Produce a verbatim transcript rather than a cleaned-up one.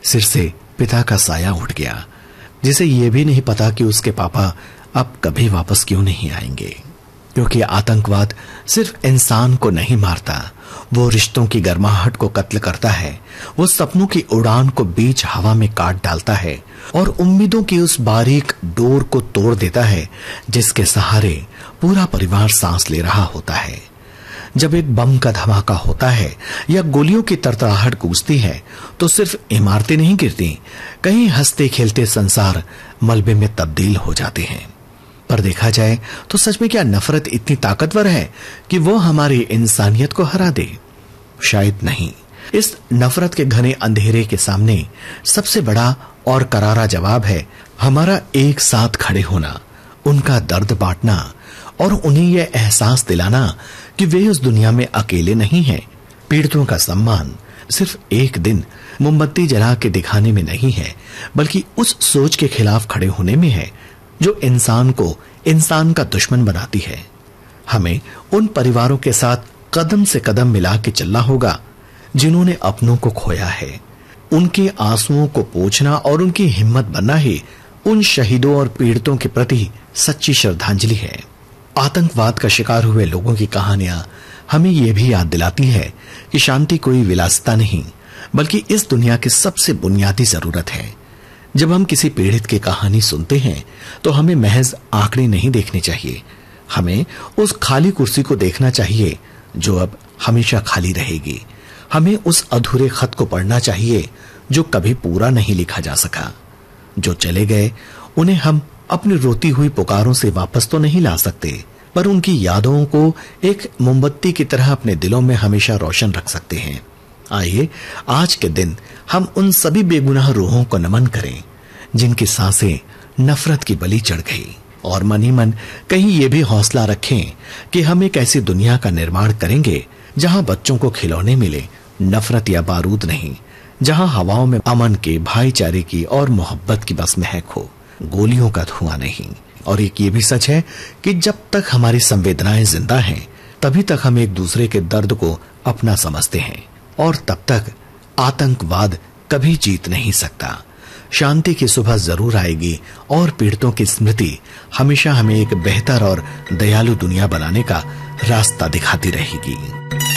सिर से पिता का साया उठ गया, जिसे यह भी नहीं पता कि उसके पापा अब कभी वापस क्यों नहीं आएंगे। क्योंकि आतंकवाद सिर्फ इंसान को नहीं मारता, वो रिश्तों की गर्माहट को कत्ल करता है, वो सपनों की उड़ान को बीच हवा में काट डालता है और उम्मीदों की उस बारीक डोर को तोड़ देता है जिसके सहारे पूरा परिवार सांस ले रहा होता है। जब एक बम का धमाका होता है या गोलियों की तरतराहट गूंजती है तो सिर्फ इमारतें नहीं गिरती, कहीं हंसते खेलते संसार मलबे में तब्दील हो जाते हैं। पर देखा जाए तो सच में क्या नफरत इतनी ताकतवर है कि वो हमारी इंसानियत को हरा दे? शायद नहीं। इस नफरत के घने अंधेरे के सामने सबसे बड़ा और करारा जवाब है हमारा एक साथ खड़े होना, उनका दर्द बांटना और उन्हें यह एहसास दिलाना कि वे उस दुनिया में अकेले नहीं हैं। पीड़ितों का सम्मान सिर्फ एक दिन मोमबत्ती जला के दिखाने में नहीं है, बल्कि उस सोच के खिलाफ खड़े होने में है जो इंसान को इंसान का दुश्मन बनाती है। हमें उन परिवारों के साथ कदम से कदम मिला के चलना होगा जिन्होंने अपनों को खोया है। उनके आंसुओं को पोंछना और उनकी हिम्मत बनना ही उन शहीदों और पीड़ितों के प्रति सच्ची श्रद्धांजलि है। आतंकवाद का शिकार हुए लोगों की कहानियां हमें यह भी याद दिलाती है कि शांति कोई विलासिता नहीं, बल्कि इस दुनिया की सबसे बुनियादी जरूरत है। जब हम किसी पीड़ित की कहानी सुनते हैं तो हमें महज आंकड़े नहीं देखने चाहिए, हमें उस खाली कुर्सी को देखना चाहिए जो अब हमेशा खाली रहेगी। हमें उस अधूरे खत को पढ़ना चाहिए जो कभी पूरा नहीं लिखा जा सका। जो चले गए उन्हें हम अपनी रोती हुई पुकारों से वापस तो नहीं ला सकते, पर उनकी यादों को एक मोमबत्ती की तरह अपने दिलों में हमेशा रोशन रख सकते हैं। आइए आज के दिन हम उन सभी बेगुनाह रूहों को नमन करें जिनकी सांसें नफरत की बलि चढ़ गई, और मन ही मन कहीं ये भी हौसला रखें कि हम एक ऐसी दुनिया का निर्माण करेंगे जहां बच्चों को खिलौने मिले, नफरत या बारूद नहीं, जहां हवाओं में अमन के, भाईचारे की और मोहब्बत की बस महक हो, गोलियों का धुआं नहीं। और एक ये भी सच है कि जब तक हमारी संवेदनाएं जिंदा हैं तभी तक हम एक दूसरे के दर्द को अपना समझते हैं, और तब तक आतंकवाद कभी जीत नहीं सकता। शांति की सुबह जरूर आएगी और पीड़ितों की स्मृति हमेशा हमें एक बेहतर और दयालु दुनिया बनाने का रास्ता दिखाती रहेगी।